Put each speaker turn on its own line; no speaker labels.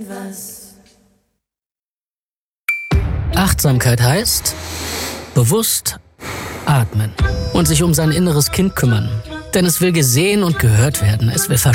Achtsamkeit heißt bewusst atmen und sich um sein inneres Kind kümmern. Denn es will gesehen und gehört werden. Es will